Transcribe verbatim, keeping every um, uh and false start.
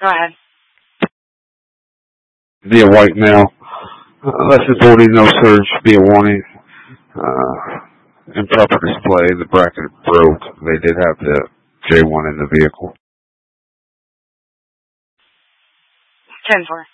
Go ahead. Via white male. Uh, less than forty, no surge, via warning. Uh, improper display, the bracket broke. They did have the J one in the vehicle. ten four.